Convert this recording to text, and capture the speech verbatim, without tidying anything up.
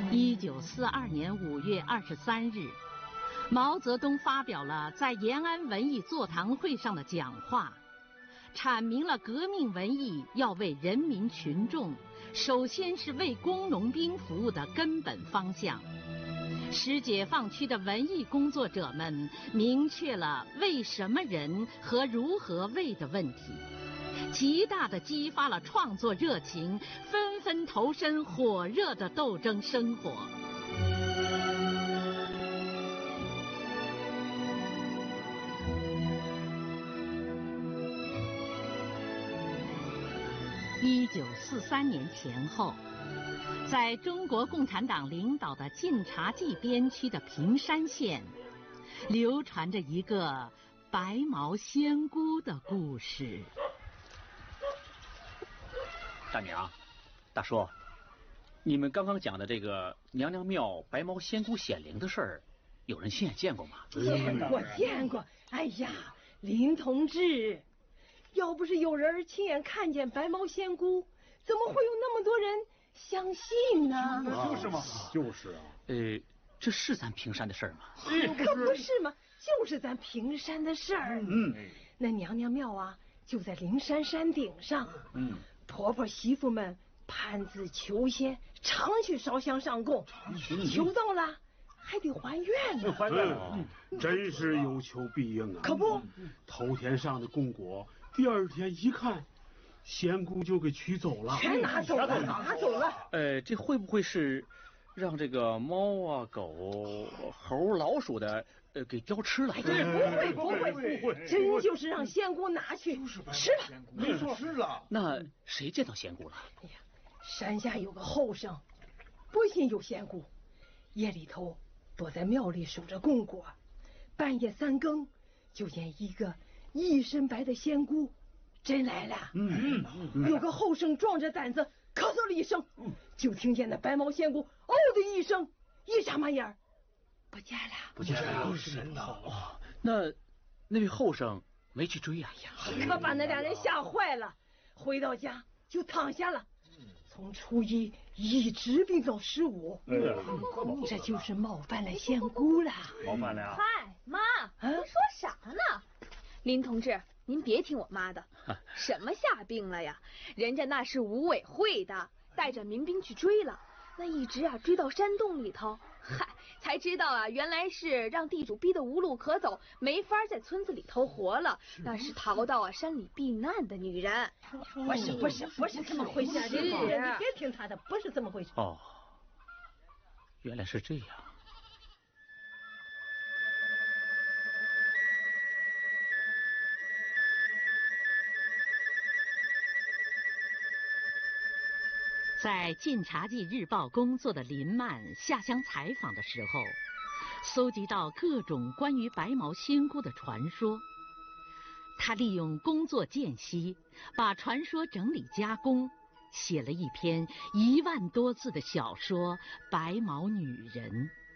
一九四二年五月二十三日，毛泽东发表了在延安文艺座谈会上的讲话，阐明了革命文艺要为人民群众，首先是为工农兵服务的根本方向。使解放区的文艺工作者们明确了为什么人和如何为的问题，极大地激发了创作热情，纷纷投身火热的斗争生活。一九四三年前后，在中国共产党领导的晋察冀边区的平山县，流传着一个白毛仙姑的故事。 大娘，大叔，你们刚刚讲的这个娘娘庙白毛仙姑显灵的事儿，有人亲眼见过吗？ 见过，见过。哎呀，林同志，要不是有人亲眼看见白毛仙姑，怎么会有那么多人相信呢？ 就是嘛，就是啊。 呃，这是咱平山的事儿吗？ 可不是嘛，就是咱平山的事儿。 嗯， 那娘娘庙啊，就在灵山山顶上。嗯。婆婆媳妇们盼子求仙，常去烧香上供，求到了还得还愿呢。 还愿了，真是有求必应啊！ 可不， 头天上的供果，第二天一看，仙姑就给取走了， 全拿走了，拿走了。 呃，这会不会是让这个猫啊、狗、猴、老鼠的呃给叼吃了？ 对，不会，不会，不会，真就是让仙姑拿去吃了。 没错，吃了。 那谁见到仙姑了？ 哎呀，山下有个后生，不信有仙姑，夜里头躲在庙里守着供果，半夜三更就见一个一身白的仙姑真来了。嗯嗯，有个后生壮着胆子咳嗽了一声，就听见那白毛仙姑哦的一声，一眨巴眼儿不见了， 不见了，神呐！哦，那那位后生没去追啊？呀， 可把那俩人吓坏了，回到家就躺下了，从初一一直病到十五。嗯，这就是冒犯了仙姑了。 冒犯了呀！ 嗨，妈，您说啥呢？林同志，您别听我妈的，什么下病了呀？人家那是武委会的，带着民兵去追了，那一直啊追到山洞里头，嗨，才知道啊，原来是让地主逼得无路可走，没法在村子里头活了，那是逃到啊山里避难的女人。 不是不是不是这么回事，你别听他的，不是这么回事。 哦，原来是这样。 在晋察冀日报工作的林曼下乡采访的时候，搜集到各种关于白毛仙姑的传说。他利用工作间隙，把传说整理加工，写了一篇一万多字的小说《白毛女人》。